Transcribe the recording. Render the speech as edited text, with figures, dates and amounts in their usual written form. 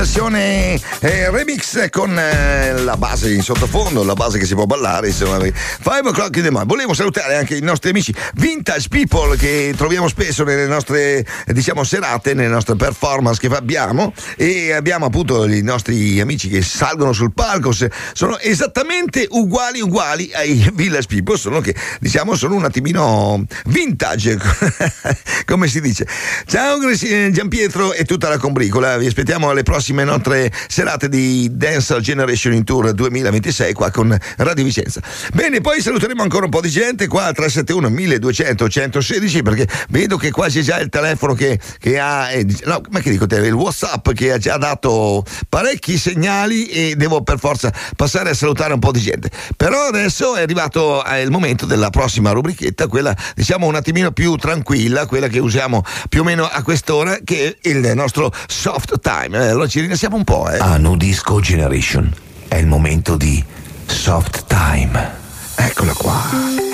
versione remix con la base in sottofondo, la base che si può ballare, insomma. 5 o'clock in the morning. Volevo salutare anche i nostri amici Vintage People che troviamo spesso nelle nostre, diciamo, serate, nelle nostre performance che abbiamo, e abbiamo appunto i nostri amici che salgono sul palco, sono esattamente uguali ai Village People, solo che diciamo sono un attimino vintage come si dice. Ciao Gianpietro e tutta la combricola, vi aspettiamo alle prossime nostre serate di Dance Generation in Tour 2026 qua con Radio Vicenza. Bene, poi saluteremo ancora un po' di gente qua al 371 1200 116, perché vedo che qua c'è già il telefono che ha no, ma che dico te, il WhatsApp che ha già dato parecchi segnali e devo per forza passare a salutare un po' di gente. Però adesso è arrivato il momento della prossima rubrichetta, quella diciamo un attimino più tranquilla, quella che usiamo più o meno a quest'ora, che è il nostro soft time. Allora ci rilassiamo un po'. A Nu Disco Generation è il momento di soft time. Eccola qua.